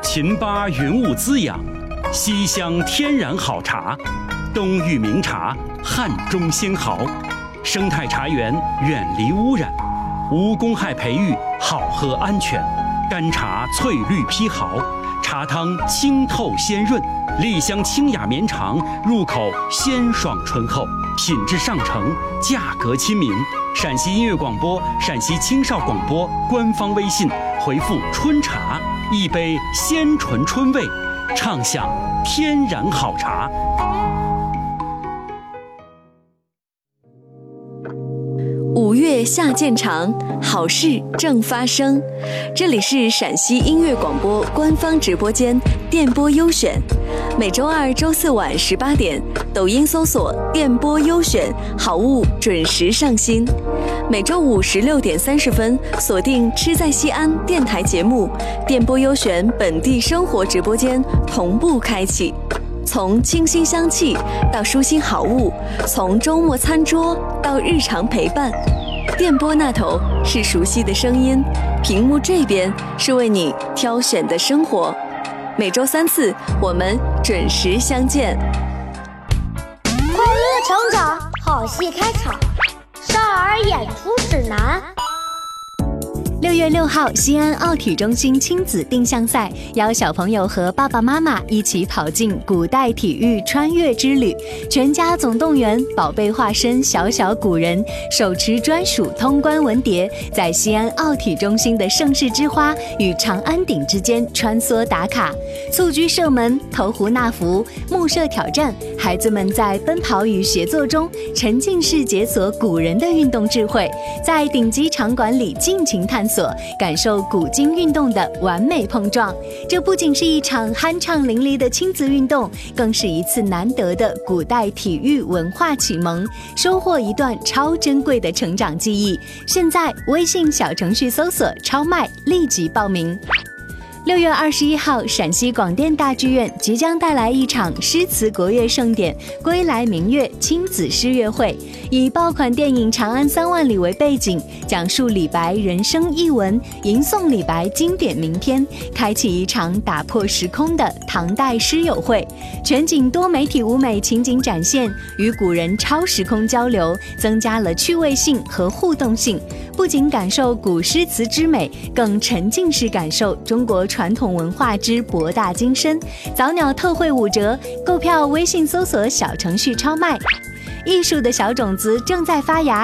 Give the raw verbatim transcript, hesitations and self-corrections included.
秦巴云雾滋养，西乡天然好茶，东域名茶，汉中鲜毫。生态茶园远离污染，无公害培育，好喝安全。干茶翠绿披毫，茶汤清透鲜润，栗香清雅绵长，入口鲜爽醇厚，品质上乘，价格亲民。陕西音乐广播、陕西青少广播官方微信回复“春茶”，一杯鲜醇春味，畅享天然好茶。 五月下渐长，好事正发生。这里是陕西音乐广播官方直播间电波优选，每周二、周四晚十八点，抖音搜索“电波优选”，好物准时上新。每周五十六点三十分，锁定“吃在西安”电台节目，电波优选本地生活直播间同步开启。从清新香气到舒心好物，从周末餐桌到日常陪伴，电波那头是熟悉的声音，屏幕这边是为你挑选的生活。每周三次，我们准时相见。 快乐成长，好戏开场，少儿演出指南。 六月六号，西安奥体中心亲子定向赛邀小朋友和爸爸妈妈一起跑进古代体育穿越之旅，全家总动员，宝贝化身小小古人，手持专属通关文牒，在西安奥体中心的盛世之花与长安顶之间穿梭打卡，蹴鞠射门、投壶纳福、木射挑战，孩子们在奔跑与协作中沉浸式解锁古人的运动智慧，在顶级场馆里尽情探索，感受古今运动的完美碰撞。这不仅是一场酣畅淋漓的亲子运动，更是一次难得的古代体育文化启蒙，收获一段超珍贵的成长记忆。现在微信小程序搜索超麦，立即报名。六月二十一号，陕西广电大剧院即将带来一场诗词国乐盛典——归来明月亲子诗乐会，以爆款电影《长安三万里》为背景，讲述李白人生译文，吟诵李白经典名篇，开启一场打破时空的唐代诗友会。全景多媒体舞美情景展现，与古人超时空交流，增加了趣味性和互动性。不仅感受古诗词之美，更沉浸式感受中国传统文化之博大精深。早鸟特惠五折，购票微信搜索小程序超卖。艺术的小种子正在发芽，